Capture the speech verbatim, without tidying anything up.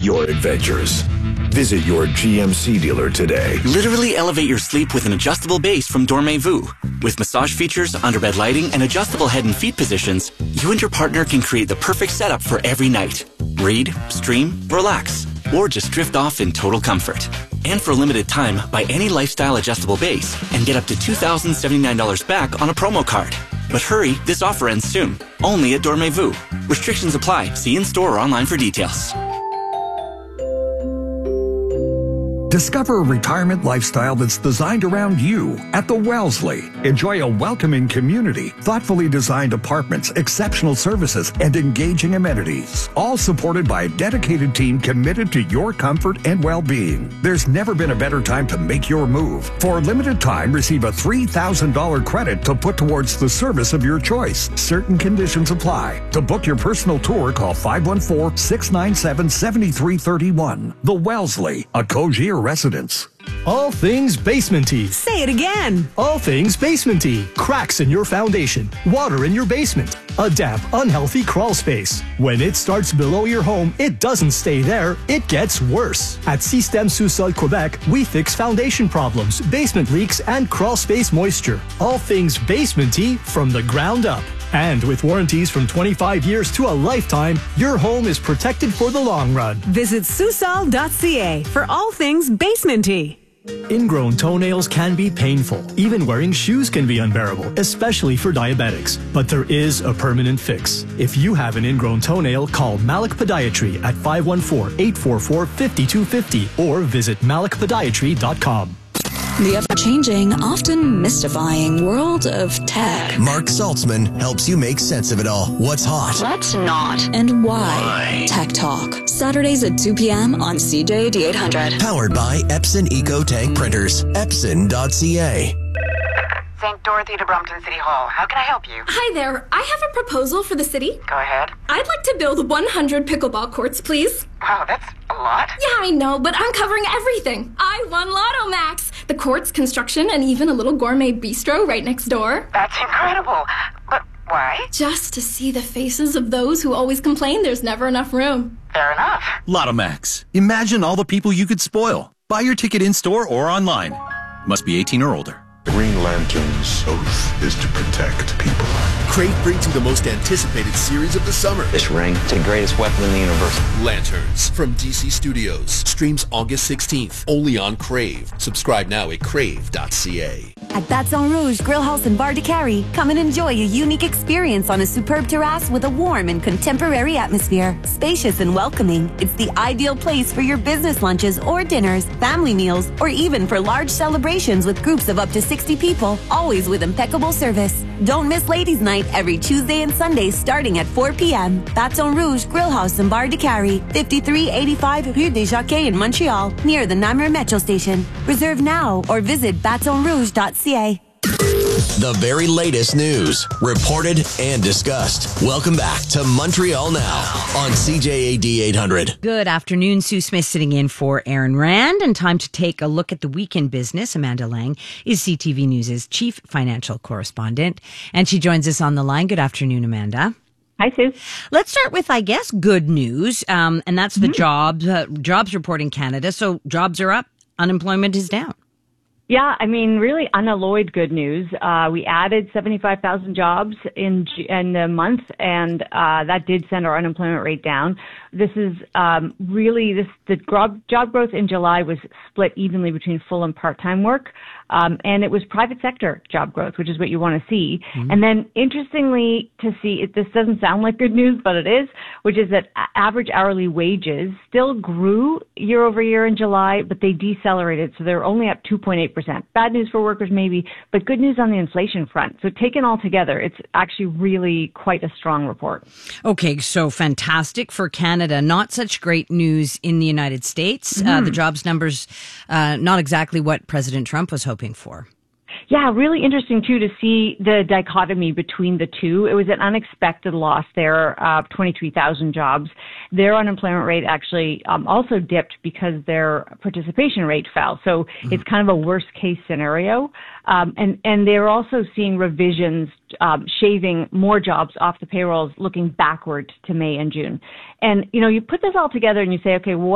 your adventures. Visit your G M C dealer today. Literally elevate your sleep with an adjustable base from Dormez-vous. With massage features, underbed lighting, and adjustable head and feet positions, you and your partner can create the perfect setup for every night. Read, stream, relax, or just drift off in total comfort. And for a limited time, buy any lifestyle adjustable base and get up to two thousand seventy-nine dollars back on a promo card. But hurry, this offer ends soon. Only at Dormez-vous. Restrictions apply. See in-store or online for details. Discover a retirement lifestyle that's designed around you at the Wellesley. Enjoy a welcoming community, thoughtfully designed apartments, exceptional services, and engaging amenities. All supported by a dedicated team committed to your comfort and well-being. There's never been a better time to make your move. For a limited time, receive a three thousand dollars credit to put towards the service of your choice. Certain conditions apply. To book your personal tour, call five one four, six nine seven, seven three three one. The Wellesley, a Cogier residence. All things basement-y. Say it again. All things basement-y. Cracks in your foundation. Water in your basement. A damp, unhealthy crawl space. When it starts below your home, it doesn't stay there. It gets worse. At Système Sous-Sol Quebec, we fix foundation problems, basement leaks, and crawl space moisture. All things basement-y from the ground up. And with warranties from twenty-five years to a lifetime, your home is protected for the long run. Visit Susol dot c a for all things basement-y. Ingrown toenails can be painful. Even wearing shoes can be unbearable, especially for diabetics. But there is a permanent fix. If you have an ingrown toenail, call Malik Podiatry at five one four, eight four four, five two five zero or visit malik podiatry dot com. The ever-changing, often mystifying world of tech. Mark Saltzman helps you make sense of it all. What's hot? What's not? And why? why? Tech Talk. Saturdays at two p.m. on C J A D eight hundred. Powered by Epson EcoTank Printers. Epson dot c a. Saint Dorothy to Brompton City Hall. How can I help you? Hi there. I have a proposal for the city. Go ahead. I'd like to build one hundred pickleball courts, please. Wow, that's a lot. Yeah, I know, but I'm covering everything. I won Lotto Max. The courts, construction, and even a little gourmet bistro right next door. That's incredible. But why? Just to see the faces of those who always complain there's never enough room. Fair enough. Lotto Max. Imagine all the people you could spoil. Buy your ticket in-store or online. Must be eighteen or older. Green Lantern's oath is to protect people. Crave brings you the most anticipated series of the summer. This ring, it's the greatest weapon in the universe. Lanterns from D C Studios. Streams August sixteenth, only on Crave. Subscribe now at crave dot c a. At Baton Rouge Grill House and Bar de Carrie, come and enjoy a unique experience on a superb terrace with a warm and contemporary atmosphere. Spacious and welcoming, it's the ideal place for your business lunches or dinners, family meals, or even for large celebrations with groups of up to sixty people, always with impeccable service. Don't miss Ladies' Night every Tuesday and Sunday starting at four p.m. Baton Rouge Grill House and Bar de Carrie, fifty-three eighty-five Rue des Jockeys in Montreal, near the Namur Metro Station. Reserve now or visit baton rouge dot c a. The very latest news, reported and discussed. Welcome back to Montreal Now on C J A D eight hundred. Good afternoon. Sue Smith sitting in for Aaron Rand, and time to take a look at the weekend business. Amanda Lang is C T V News' chief financial correspondent, and she joins us on the line. Good afternoon, Amanda. Hi, Sue. Let's start with, I guess, good news, um, and that's the Mm-hmm. jobs, uh, jobs report in Canada. So jobs are up, unemployment is down. Yeah, I mean, really unalloyed good news. Uh, we added seventy-five thousand jobs in in the month, and uh, that did send our unemployment rate down. This is um, really this the job job growth in July was split evenly between full and part-time work, um, and it was private sector job growth, which is what you want to see. Mm-hmm. And then, interestingly, to see it, this doesn't sound like good news, but it is, which is that average hourly wages still grew year over year in July, but they decelerated, so they're only up two point eight percent. Bad news for workers, maybe, but good news on the inflation front. So taken all together, it's actually really quite a strong report. Okay, so fantastic for Canada. Not such great news in the United States. Mm-hmm. Uh, the jobs numbers, uh, not exactly what President Trump was hoping for. Yeah, really interesting, too, to see the dichotomy between the two. It was an unexpected loss there of twenty-three thousand jobs. Their unemployment rate actually um, also dipped because their participation rate fell. So mm-hmm. it's kind of a worst-case scenario. Um, and, and they're also seeing revisions, um, shaving more jobs off the payrolls, looking backward to May and June. And, you know, you put this all together and you say, okay, well,